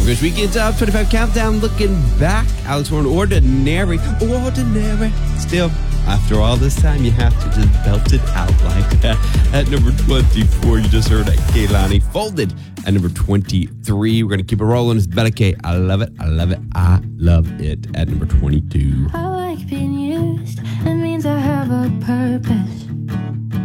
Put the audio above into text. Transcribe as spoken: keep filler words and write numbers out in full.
First weekend top twenty-five countdown. Looking back, Alex Warren, Ordinary, Ordinary. Still, after all this time, you have to just belt it out like that. At number twenty-four, you just heard Kehlani, Folded. At number twenty-three, we're going to keep it rolling. It's Bella K. I love it. I love it. I love it. At number twenty-two. I like being used. It means I have a purpose.